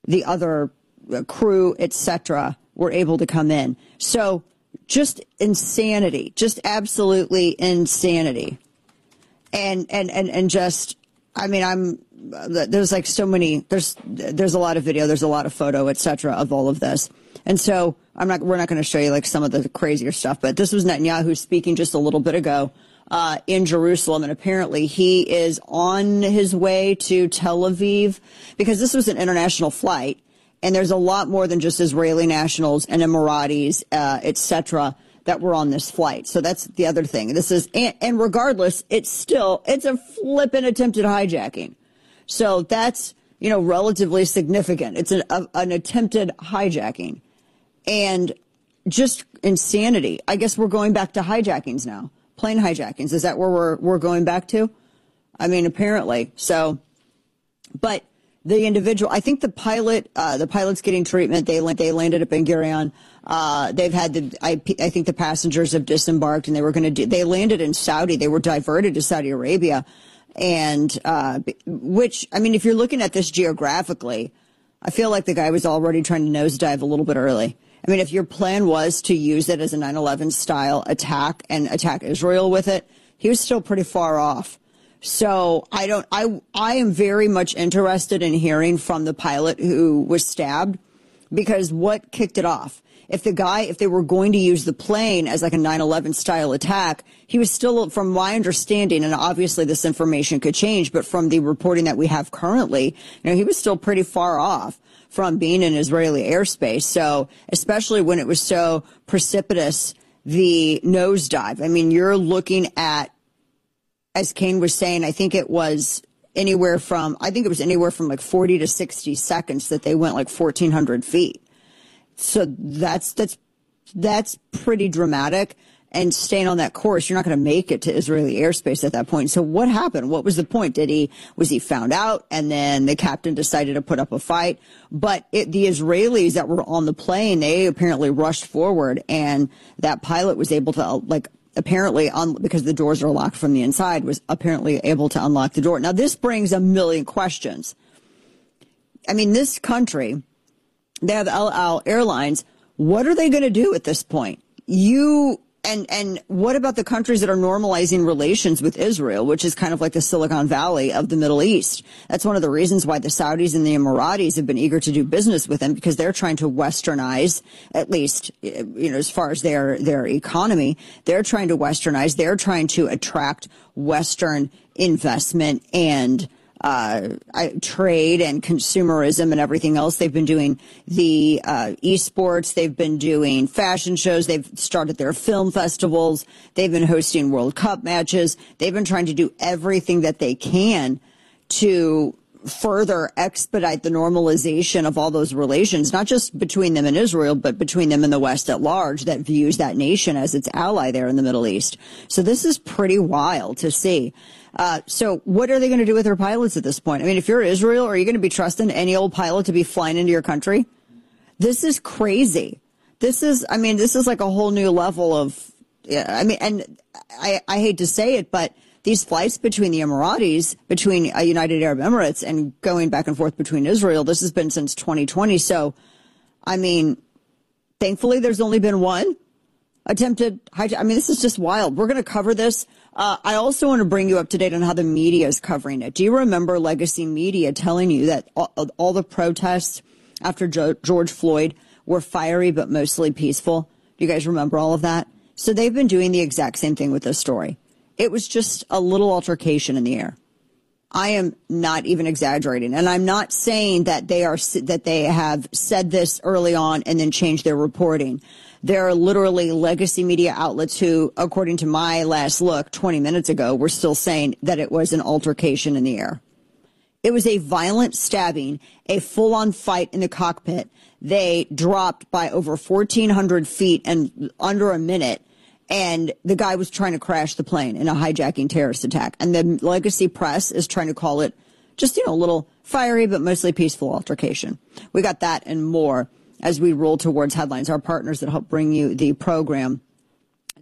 the other crew, etc., were able to come in. So just insanity, just absolutely insanity. And just, I mean, there's like so many, there's a lot of video, there's a lot of photo, etc., of all of this. And so we're not going to show you like some of the crazier stuff, but this was Netanyahu speaking just a little bit ago in Jerusalem, and apparently he is on his way to Tel Aviv because this was an international flight, and there's a lot more than just Israeli nationals and Emiratis, etc., that were on this flight. So that's the other thing. This is, and regardless, it's a flippin' attempted hijacking. So that's, relatively significant. It's an attempted hijacking. And just insanity. I guess we're going back to hijackings now. Plane hijackings. Is that where we're going back to? I mean, apparently. So, but the individual, I think the pilot's getting treatment. They landed at Ben Gurion. They've had I think the passengers have disembarked, and they landed in Saudi. They were diverted to Saudi Arabia. And, which, I mean, if you're looking at this geographically, I feel like the guy was already trying to nosedive a little bit early. I mean, if your plan was to use it as a 9/11 style attack and attack Israel with it, he was still pretty far off. So I am very much interested in hearing from the pilot who was stabbed, because what kicked it off? If they were going to use the plane as like a 9/11 style attack, he was still, from my understanding, and obviously this information could change, but from the reporting that we have currently, he was still pretty far off from being in Israeli airspace. So, especially when it was so precipitous, the nosedive. I mean, you're looking at, as Kane was saying, I think it was anywhere from like 40 to 60 seconds that they went like 1,400 feet. So that's pretty dramatic. And staying on that course, you're not going to make it to Israeli airspace at that point. So what happened? What was the point? Was he found out, and then the captain decided to put up a fight? But the Israelis that were on the plane, they apparently rushed forward, and that pilot was able to, apparently, because the doors are locked from the inside, was apparently able to unlock the door. Now, this brings a million questions. I mean, this country, they have El Al Airlines. What are they going to do at this point? And what about the countries that are normalizing relations with Israel, which is kind of like the Silicon Valley of the Middle East? That's one of the reasons why the Saudis and the Emiratis have been eager to do business with them, because they're trying to westernize, at least, as far as their economy. They're trying to westernize. They're trying to attract Western investment and trade and consumerism and everything else. They've been doing the esports. They've been doing fashion shows. They've started their film festivals. They've been hosting World Cup matches. They've been trying to do everything that they can to further expedite the normalization of all those relations, not just between them and Israel, but between them and the West at large, that views that nation as its ally there in the Middle East. So this is pretty wild to see. So what are they going to do with their pilots at this point? I mean, if you're Israel, are you going to be trusting any old pilot to be flying into your country? This is crazy. This is like a whole new level of, and I hate to say it, but these flights between the Emiratis, between United Arab Emirates, and going back and forth between Israel, this has been since 2020. So, I mean, thankfully there's only been one attempted hijack. I mean, this is just wild. We're going to cover this. I also want to bring you up to date on how the media is covering it. Do you remember legacy media telling you that all the protests after George Floyd were fiery but mostly peaceful? Do you guys remember all of that? So they've been doing the exact same thing with this story. It was just a little altercation in the air. I am not even exaggerating, and I'm not saying that they have said this early on and then changed their reporting. There are literally legacy media outlets who, according to my last look 20 minutes ago, were still saying that it was an altercation in the air. It was a violent stabbing, a full-on fight in the cockpit. They dropped by over 1,400 feet in under a minute, and the guy was trying to crash the plane in a hijacking terrorist attack. And the legacy press is trying to call it just, a little fiery but mostly peaceful altercation. We got that and more as we roll towards headlines. Our partners that help bring you the program.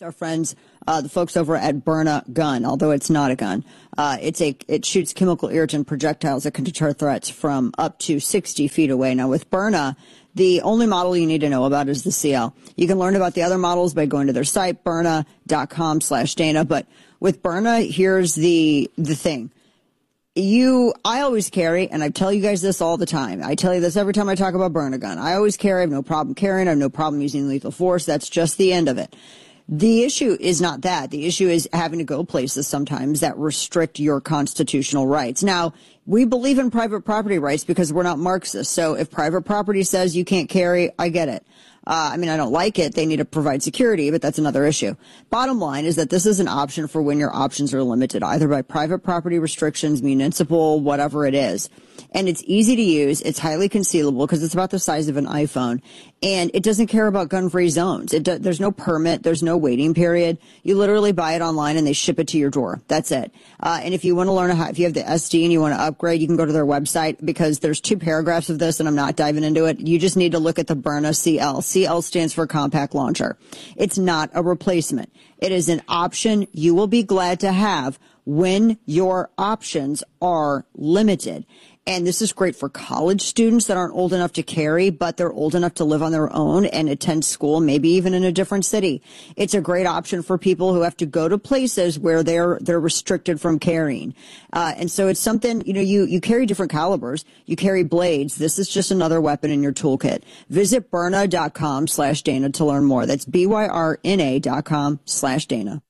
Our friends, the folks over at Byrna Gun, although it's not a gun. It shoots chemical irritant projectiles that can deter threats from up to 60 feet away. Now, with Byrna, the only model you need to know about is the CL. You can learn about the other models by going to their site, Byrna.com/Dana. But with Byrna, here's the thing. I always carry, and I tell you guys this all the time. I tell you this every time I talk about Byrna Gun. I always carry. I have no problem carrying. I have no problem using lethal force. That's just the end of it. The issue is not that. The issue is having to go places sometimes that restrict your constitutional rights. Now, we believe in private property rights because we're not Marxists. So if private property says you can't carry, I get it. I don't like it. They need to provide security, but that's another issue. Bottom line is that this is an option for when your options are limited, either by private property restrictions, municipal, whatever it is. And it's easy to use. It's highly concealable because it's about the size of an iPhone. And it doesn't care about gun-free zones. There's no permit. There's no waiting period. You literally buy it online and they ship it to your door. That's it. And if you want to learn if you have the SD and you want to upgrade, you can go to their website because there's 2 paragraphs of this and I'm not diving into it. You just need to look at the Byrna CL. CL stands for Compact Launcher. It's not a replacement. It is an option you will be glad to have when your options are limited. And this is great for college students that aren't old enough to carry, but they're old enough to live on their own and attend school, maybe even in a different city. It's a great option for people who have to go to places where they're restricted from carrying. And so it's something, you carry different calibers. You carry blades. This is just another weapon in your toolkit. Visit Byrna.com/Dana to learn more. That's BYRNA.com/Dana.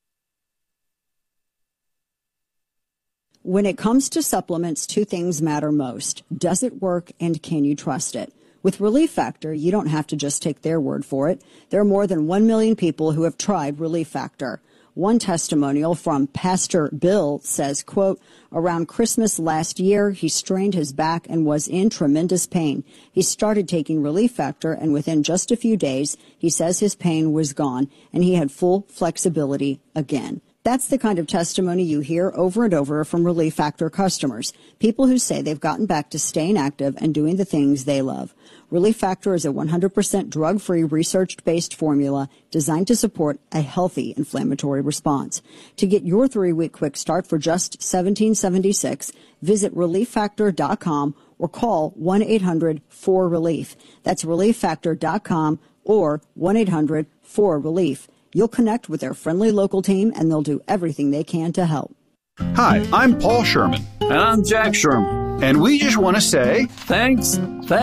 When it comes to supplements, 2 things matter most. Does it work and can you trust it? With Relief Factor, you don't have to just take their word for it. There are more than 1 million people who have tried Relief Factor. One testimonial from Pastor Bill says, quote, around Christmas last year, he strained his back and was in tremendous pain. He started taking Relief Factor, and within just a few days, he says his pain was gone and he had full flexibility again. That's the kind of testimony you hear over and over from Relief Factor customers, people who say they've gotten back to staying active and doing the things they love. Relief Factor is a 100% drug-free, research-based formula designed to support a healthy inflammatory response. To get your 3-week quick start for just $17.76, visit ReliefFactor.com or call 1-800-4RELIEF. That's ReliefFactor.com or 1-800-4RELIEF. You'll connect with their friendly local team, and they'll do everything they can to help. Hi, I'm Paul Sherman. And I'm Jack Sherman. And we just want to say thanks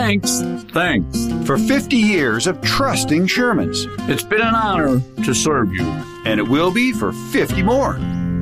for 50 years of trusting Shermans. It's been an honor to serve you. And it will be for 50 more.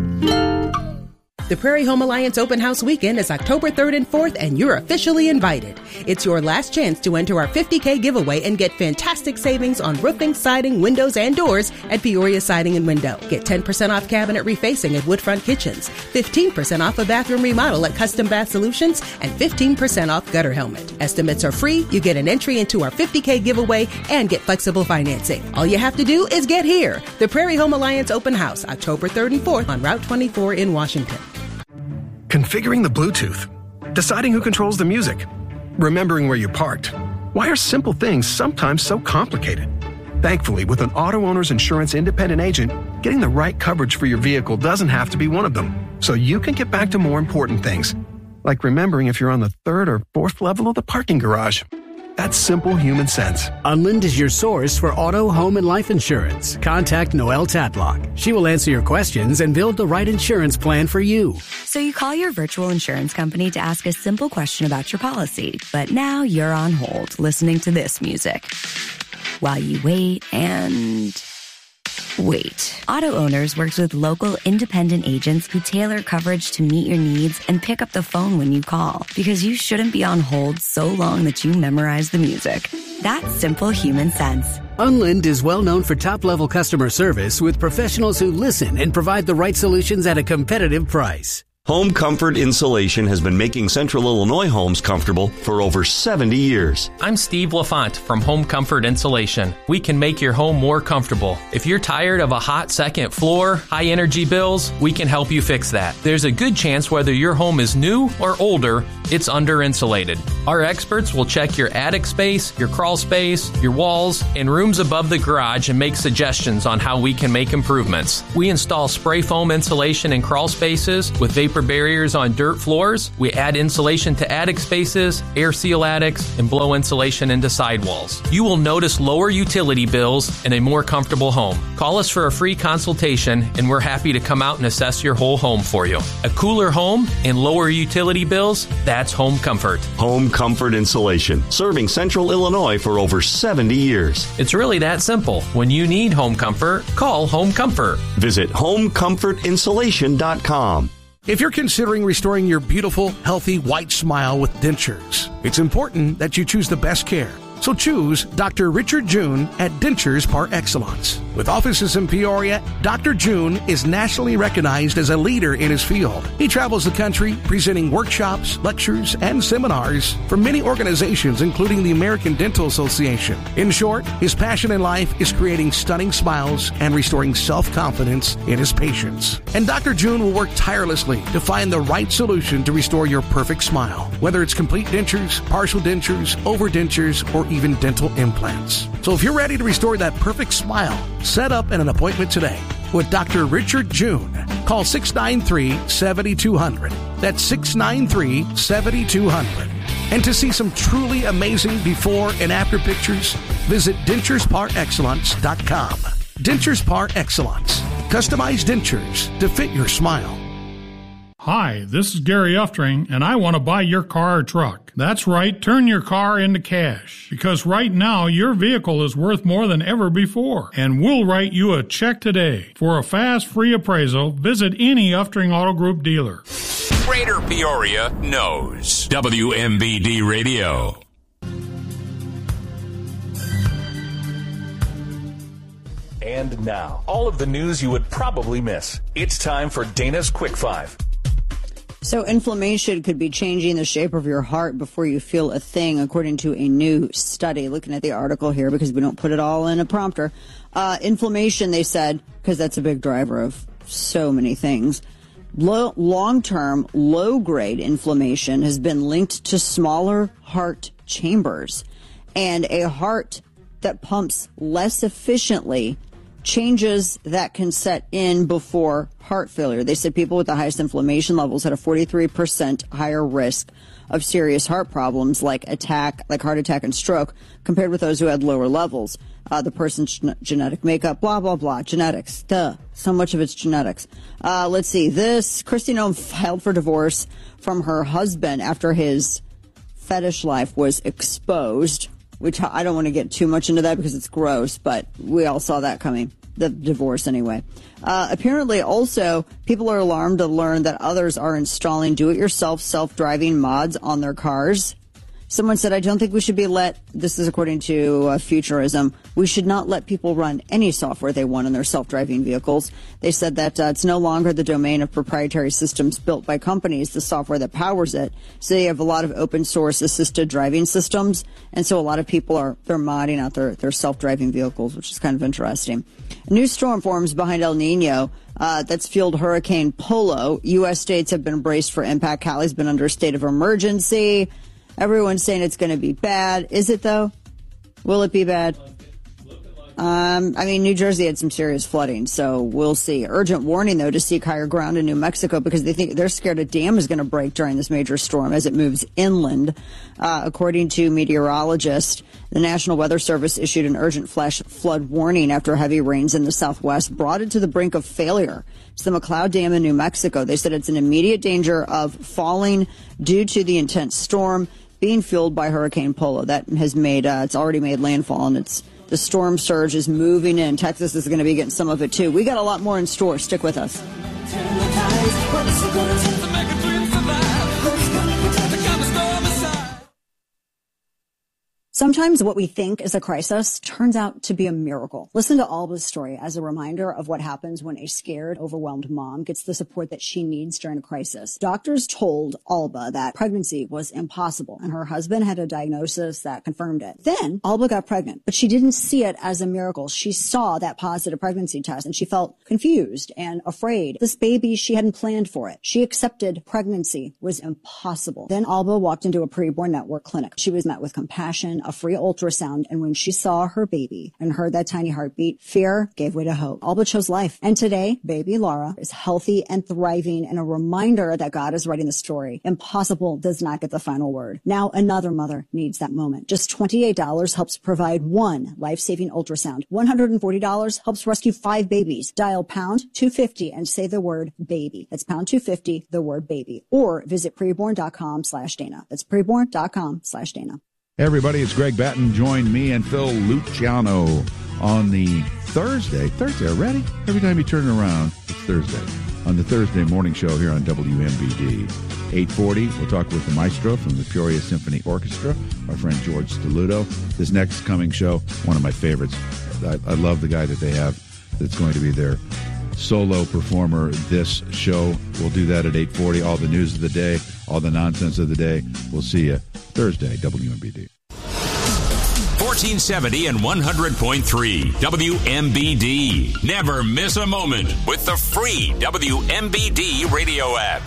The Prairie Home Alliance Open House Weekend is October 3rd and 4th, and you're officially invited. It's your last chance to enter our $50K giveaway and get fantastic savings on roofing, siding, windows, and doors at Peoria Siding and Window. Get 10% off cabinet refacing at Woodfront Kitchens, 15% off a bathroom remodel at Custom Bath Solutions, and 15% off gutter helmet. Estimates are free, you get an entry into our $50K giveaway, and get flexible financing. All you have to do is get here. The Prairie Home Alliance Open House, October 3rd and 4th on Route 24 in Washington. Configuring the Bluetooth, deciding who controls the music, remembering where you parked. Why are simple things sometimes so complicated? Thankfully, with an Auto Owners Insurance independent agent, getting the right coverage for your vehicle doesn't have to be one of them. So you can get back to more important things, like remembering if you're on the 3rd or 4th level of the parking garage. That's simple human sense. Unlind is your source for auto, home, and life insurance. Contact Noelle Tatlock. She will answer your questions and build the right insurance plan for you. So you call your virtual insurance company to ask a simple question about your policy, but now you're on hold listening to this music while you wait and wait. Auto Owners works with local independent agents who tailor coverage to meet your needs and pick up the phone when you call, because you shouldn't be on hold so long that you memorize the music. That's simple human sense. Unlind is well known for top-level customer service with professionals who listen and provide the right solutions at a competitive price. Home Comfort Insulation has been making Central Illinois homes comfortable for over 70 years. I'm Steve LaFont from Home Comfort Insulation. We can make your home more comfortable. If you're tired of a hot second floor, high energy bills, we can help you fix that. There's a good chance whether your home is new or older, it's under-insulated. Our experts will check your attic space, your crawl space, your walls, and rooms above the garage and make suggestions on how we can make improvements. We install spray foam insulation in crawl spaces with vapor barriers on dirt floors. We add insulation to attic spaces, air seal attics, and blow insulation into sidewalls. You will notice lower utility bills and a more comfortable home. Call us for a free consultation, and we're happy to come out and assess your whole home for you. A cooler home and lower utility bills, that's Home Comfort. Home Comfort Insulation, serving Central Illinois for over 70 years. It's really that simple. When you need home comfort, call Home Comfort. Visit homecomfortinsulation.com. If you're considering restoring your beautiful, healthy, white smile with dentures, it's important that you choose the best care. So choose Dr. Richard June at Dentures Par Excellence. With offices in Peoria, Dr. June is nationally recognized as a leader in his field. He travels the country presenting workshops, lectures, and seminars for many organizations, including the American Dental Association. In short, his passion in life is creating stunning smiles and restoring self-confidence in his patients. And Dr. June will work tirelessly to find the right solution to restore your perfect smile, whether it's complete dentures, partial dentures, overdentures, or even dental implants. So if you're ready to restore that perfect smile, set up an appointment today with Dr. Richard June. Call 693-7200. That's 693-7200. And to see some truly amazing before and after pictures, visit denturesparexcellence.com. Dentures Par Excellence. Customized dentures to fit your smile. Hi, this is Gary Uftring, and I want to buy your car or truck. That's right, turn your car into cash. Because right now, your vehicle is worth more than ever before. And we'll write you a check today. For a fast, free appraisal, visit any Uftring Auto Group dealer. Greater Peoria knows. WMBD Radio. And now, all of the news you would probably miss. It's time for Dana's Quick Five. So inflammation could be changing the shape of your heart before you feel a thing, according to a new study. Looking at the article here, because we don't put it all in a prompter. Inflammation, they said, because that's a big driver of so many things. Long-term, low-grade inflammation has been linked to smaller heart chambers. And a heart that pumps less efficiently changes that can set in before heart failure. They said people with the highest inflammation levels had a 43% higher risk of serious heart problems like heart attack and stroke compared with those who had lower levels. The person's genetic makeup, blah, blah, blah, genetics. Duh. So much of it's genetics. Let's see. Kristi Noem filed for divorce from her husband after his fetish life was exposed, which I don't want to get too much into that because it's gross, but we all saw that coming. The divorce anyway. Apparently also, people are alarmed to learn that others are installing do-it-yourself self-driving mods on their cars. Someone said, I don't think we should be this is according to Futurism, we should not let people run any software they want in their self-driving vehicles. They said that it's no longer the domain of proprietary systems built by companies, the software that powers it. So they have a lot of open source assisted driving systems. And so a lot of people they're modding out their self-driving vehicles, which is kind of interesting. A new storm forms behind El Nino. That's fueled Hurricane Polo. U.S. states have been braced for impact. Cali's been under a state of emergency. Everyone's saying it's going to be bad. Is it, though? Will it be bad? New Jersey had some serious flooding, so we'll see. Urgent warning, though, to seek higher ground in New Mexico because they're scared a dam is going to break during this major storm as it moves inland. According to meteorologists, the National Weather Service issued an urgent flash flood warning after heavy rains in the southwest brought it to the brink of failure. It's the McCloud Dam in New Mexico. They said it's in immediate danger of falling due to the intense storm being fueled by Hurricane Polo. That has it's already made landfall, and the storm surge is moving in. Texas is going to be getting some of it, too. We got a lot more in store. Stick with us. Sometimes what we think is a crisis turns out to be a miracle. Listen to Alba's story as a reminder of what happens when a scared, overwhelmed mom gets the support that she needs during a crisis. Doctors told Alba that pregnancy was impossible, and her husband had a diagnosis that confirmed it. Then Alba got pregnant, but she didn't see it as a miracle. She saw that positive pregnancy test, and she felt confused and afraid. This baby, she hadn't planned for it. She accepted pregnancy was impossible. Then Alba walked into a preborn network clinic. She was met with compassion, a free ultrasound, and when she saw her baby and heard that tiny heartbeat, fear gave way to hope. Alba chose life. And today, baby Laura is healthy and thriving, and a reminder that God is writing the story. Impossible does not get the final word. Now another mother needs that moment. Just $28 helps provide one life-saving ultrasound. $140 helps rescue 5 babies. Dial pound 250 and say the word baby. That's pound 250, the word baby. Or visit preborn.com/Dana. That's preborn.com/Dana. Hey everybody, it's Greg Batten. Join me and Phil Luciano on the Thursday already? Every time you turn around, it's Thursday. On the Thursday morning show here on WMBD. 8:40, we'll talk with the maestro from the Peoria Symphony Orchestra, our friend George Stoluto. This next coming show, one of my favorites. I love the guy that they have that's going to be their solo performer this show. We'll do that at 8:40. All the news of the day, all the nonsense of the day. We'll see you Thursday, WMBD. 1470 and 100.3 WMBD. Never miss a moment with the free WMBD radio app.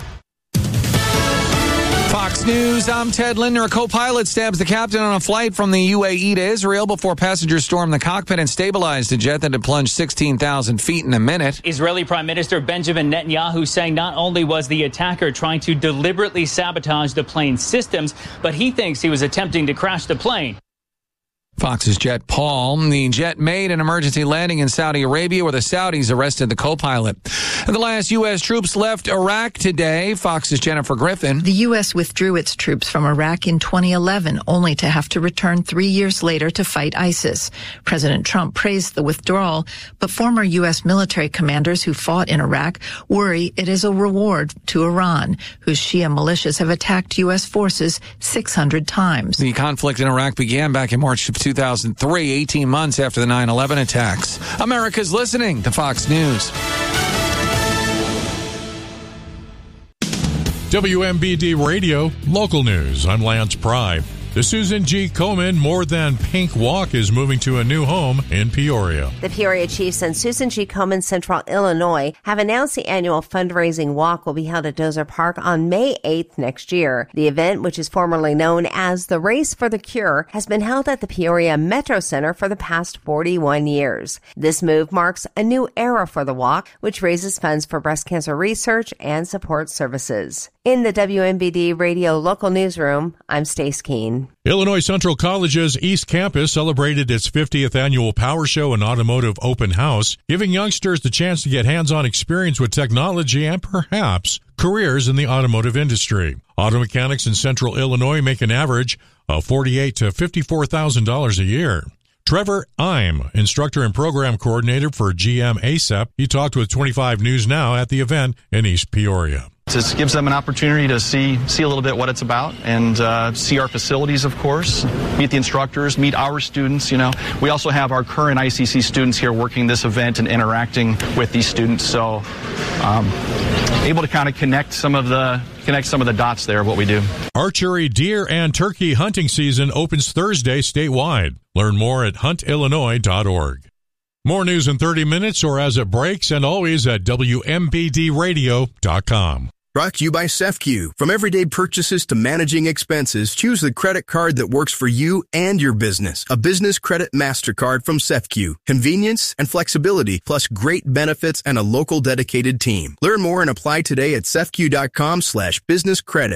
Fox News, I'm Ted Lindner. A co-pilot stabs the captain on a flight from the UAE to Israel before passengers stormed the cockpit and stabilized a jet that had plunged 16,000 feet in a minute. Israeli Prime Minister Benjamin Netanyahu saying not only was the attacker trying to deliberately sabotage the plane's systems, but he thinks he was attempting to crash the plane. Fox's Jet Paul. The jet made an emergency landing in Saudi Arabia where the Saudis arrested the co-pilot. And the last U.S. troops left Iraq today. Fox's Jennifer Griffin. The U.S. withdrew its troops from Iraq in 2011, only to have to return 3 years later to fight ISIS. President Trump praised the withdrawal, but former U.S. military commanders who fought in Iraq worry it is a reward to Iran, whose Shia militias have attacked U.S. forces 600 times. The conflict in Iraq began back in March of 2003, 18 months after the 9/11 attacks. America's listening to Fox News. WMBD Radio, local news. I'm Lance Pry. The Susan G. Komen More Than Pink Walk is moving to a new home in Peoria. The Peoria Chiefs and Susan G. Komen Central Illinois have announced the annual fundraising walk will be held at Dozer Park on May 8th next year. The event, which is formerly known as the Race for the Cure, has been held at the Peoria Metro Center for the past 41 years. This move marks a new era for the walk, which raises funds for breast cancer research and support services. In the WMBD Radio Local Newsroom, I'm Stace Keene. Illinois Central College's East Campus celebrated its 50th annual Power Show and Automotive Open House, giving youngsters the chance to get hands-on experience with technology and perhaps careers in the automotive industry. Auto mechanics in Central Illinois make an average of $48,000 to $54,000 a year. Trevor Ime, instructor and program coordinator for GM ASEP, he talked with 25 News Now at the event in East Peoria. This gives them an opportunity to see a little bit what it's about and see our facilities, of course, meet the instructors, meet our students. You know, we also have our current ICC students here working this event and interacting with these students. So able to kind of connect some of the dots there of what we do. Archery, deer, and turkey hunting season opens Thursday statewide. Learn more at huntillinois.org. More news in 30 minutes or as it breaks, and always at WMBDradio.com. Brought to you by CEFCU. From everyday purchases to managing expenses, choose the credit card that works for you and your business. A business credit MasterCard from CEFCU. Convenience and flexibility, plus great benefits and a local dedicated team. Learn more and apply today at CEFCU.com/businesscredit.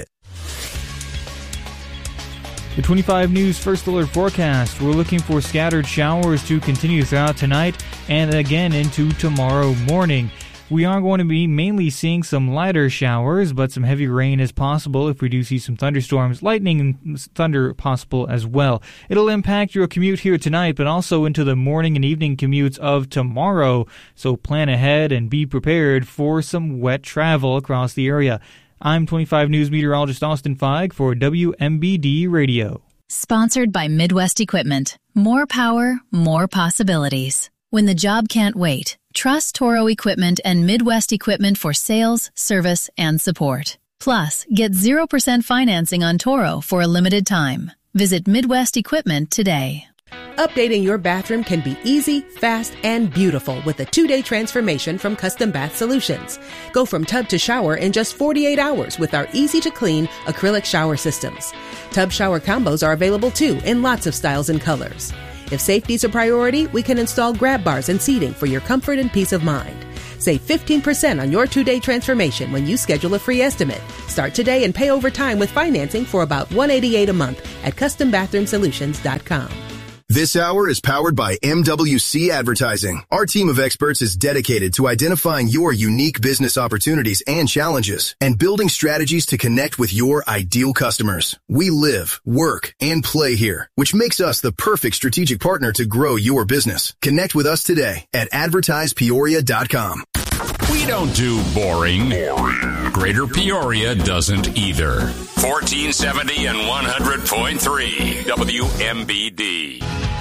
The 25 News First Alert forecast. We're looking for scattered showers to continue throughout tonight and again into tomorrow morning. We are going to be mainly seeing some lighter showers, but some heavy rain is possible if we do see some thunderstorms, lightning and thunder possible as well. It'll impact your commute here tonight, but also into the morning and evening commutes of tomorrow. So plan ahead and be prepared for some wet travel across the area. I'm 25 News meteorologist Austin Feig for WMBD Radio. Sponsored by Midwest Equipment. More power, more possibilities. When the job can't wait, trust Toro Equipment and Midwest Equipment for sales, service, and support. Plus, get 0% financing on Toro for a limited time. Visit Midwest Equipment today. Updating your bathroom can be easy, fast, and beautiful with a 2-day transformation from Custom Bath Solutions. Go from tub to shower in just 48 hours with our easy-to-clean acrylic shower systems. Tub shower combos are available too in lots of styles and colors. If safety's a priority, we can install grab bars and seating for your comfort and peace of mind. Save 15% on your 2-day transformation when you schedule a free estimate. Start today and pay over time with financing for about $188 a month at CustomBathroomSolutions.com. This hour is powered by MWC Advertising. Our team of experts is dedicated to identifying your unique business opportunities and challenges and building strategies to connect with your ideal customers. We live, work, and play here, which makes us the perfect strategic partner to grow your business. Connect with us today at advertisepeoria.com. We don't do boring. Greater Peoria doesn't either. 1470 and 100.3 WMBD.